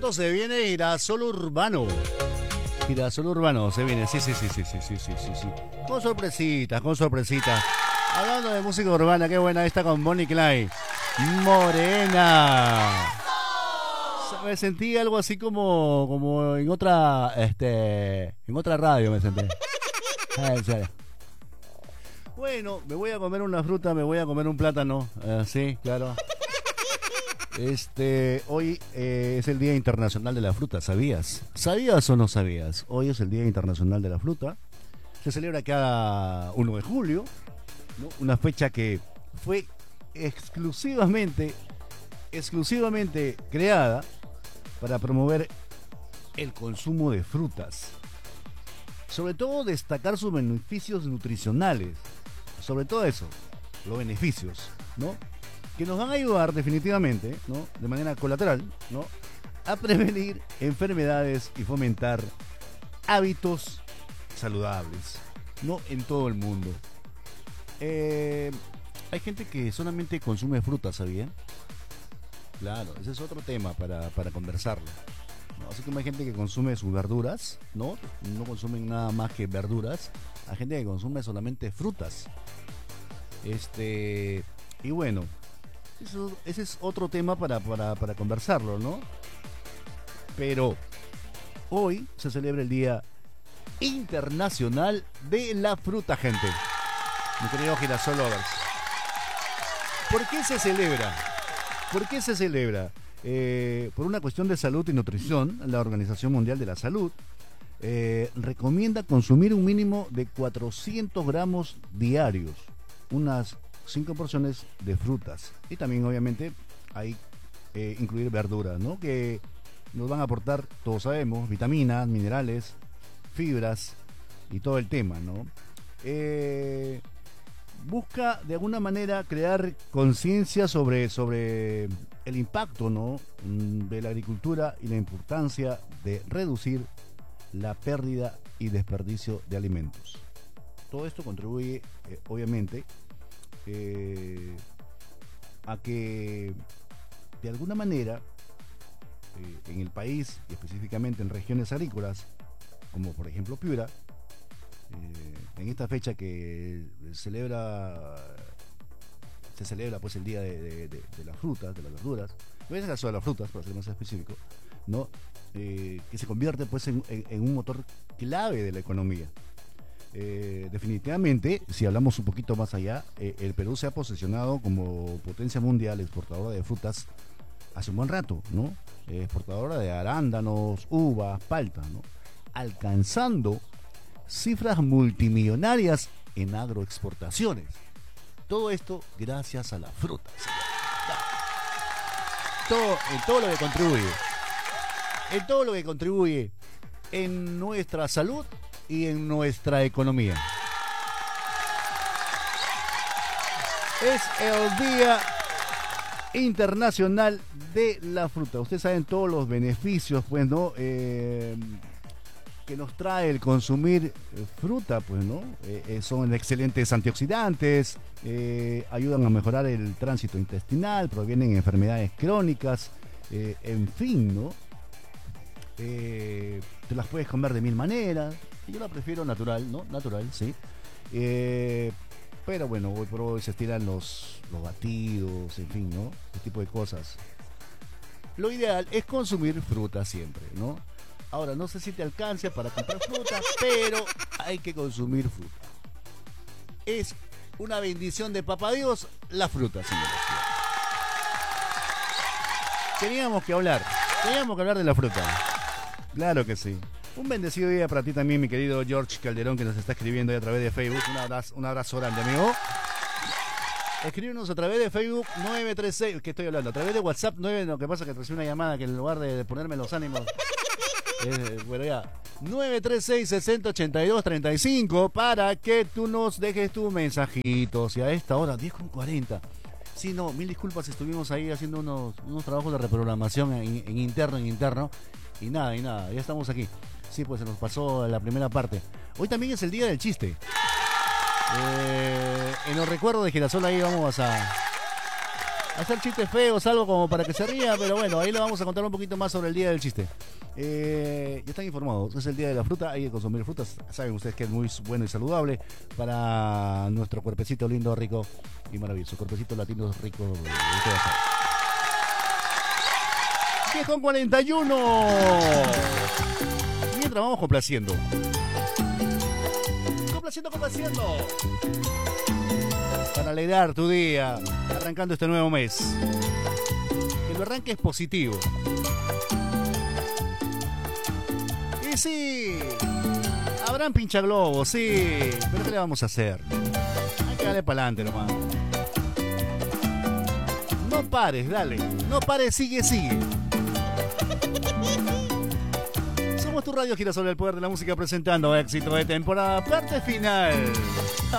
pronto se viene Girasol Urbano. Girasol Urbano se viene, sí. Con sorpresitas. Hablando de música urbana, qué buena esta con Bonnie Clyde. Morena. Me sentí algo así como en otra radio me sentí. En serio. Bueno, me voy a comer una fruta, me voy a comer un plátano. Sí, claro. Hoy es el Día Internacional de la Fruta, ¿sabías? ¿Sabías o no sabías? Hoy es el Día Internacional de la Fruta. Se celebra cada 1 de julio, ¿no? Una fecha que fue exclusivamente creada para promover el consumo de frutas. Sobre todo destacar sus beneficios nutricionales. Sobre todo eso, los beneficios, ¿no? Que nos van a ayudar definitivamente, ¿no? De manera colateral, ¿no? A prevenir enfermedades y fomentar hábitos saludables, ¿no? En todo el mundo. Hay gente que solamente consume frutas, ¿sabían? Claro, ese es otro tema para conversarlo, ¿no? Así como hay gente que consume sus verduras, ¿no? No consumen nada más que verduras. Hay gente que consume solamente frutas. Y bueno, ese es otro tema para conversarlo, ¿no? Pero hoy se celebra el Día Internacional de la Fruta, gente. Mi querido Girasol Lovers. ¿Por qué se celebra? Por una cuestión de salud y nutrición. La Organización Mundial de la Salud recomienda consumir un mínimo de 400 gramos diarios, unas 5 porciones de frutas, y también obviamente hay incluir verduras, ¿no? Que nos van a aportar, todos sabemos, vitaminas, minerales, fibras y todo el tema, ¿no? Busca de alguna manera crear conciencia sobre el impacto, ¿no? De la agricultura y la importancia de reducir la pérdida y desperdicio de alimentos. Todo esto contribuye, obviamente, a que de alguna manera en el país y específicamente en regiones agrícolas como por ejemplo Piura, en esta fecha que se celebra pues el día de las frutas, de las verduras, en este caso de las frutas para ser más específico, ¿no? Que se convierte pues en un motor clave de la economía. Definitivamente, si hablamos un poquito más allá, el Perú se ha posicionado como potencia mundial exportadora de frutas hace un buen rato, ¿no? Exportadora de arándanos, uvas, palta, ¿no? Alcanzando cifras multimillonarias en agroexportaciones. Todo esto gracias a la fruta. Todo lo que contribuye en nuestra salud y en nuestra economía. Es el Día Internacional de la Fruta. Ustedes saben todos los beneficios, pues, ¿no? Que nos trae el consumir fruta, pues, ¿no? Son excelentes antioxidantes, ayudan a mejorar el tránsito intestinal, previenen enfermedades crónicas, en fin, ¿no? Te las puedes comer de 1000 maneras. Yo la prefiero natural, ¿no? Natural, sí. Pero bueno, hoy por hoy se estiran los batidos, en fin, ¿no? Este tipo de cosas. Lo ideal es consumir fruta siempre, ¿no? Ahora, no sé si te alcance para comprar fruta, pero hay que consumir fruta. Es una bendición de Papá Dios la fruta, señores. Teníamos que hablar de la fruta. Claro que sí. Un bendecido día para ti también, mi querido George Calderón, que nos está escribiendo ahí a través de Facebook. Un abrazo grande, amigo. Escríbenos a través de Facebook 936, ¿qué estoy hablando? A través de WhatsApp 9, lo que pasa es que recibí una llamada que en lugar de ponerme los ánimos, bueno ya, 936-6082-35 para que tú nos dejes tus mensajitos. Y a esta hora, 10:40. Sí, no, mil disculpas, estuvimos ahí haciendo unos trabajos de reprogramación en interno. Y nada, ya estamos aquí. Sí, pues se nos pasó la primera parte. Hoy también es el día del chiste. En los recuerdos de Girasol ahí vamos a hacer chistes feos, algo como para que se ría, pero bueno, ahí le vamos a contar un poquito más sobre el día del chiste. Ya están informados, es el día de la fruta, hay que consumir frutas, saben ustedes que es muy bueno y saludable para nuestro cuerpecito lindo, rico y maravilloso, cuerpecito latino rico. 10:41. Mientras vamos complaciendo. Complaciendo. Para alegrar tu día, arrancando este nuevo mes. Que el arranque es positivo. Y sí, habrán pinchaglobos, sí. Pero ¿qué le vamos a hacer? Hay que darle para adelante nomás. No pares, dale. No pares, sigue. Somos tu Radio Girasol, el poder de la música, presentando éxito de temporada, parte final.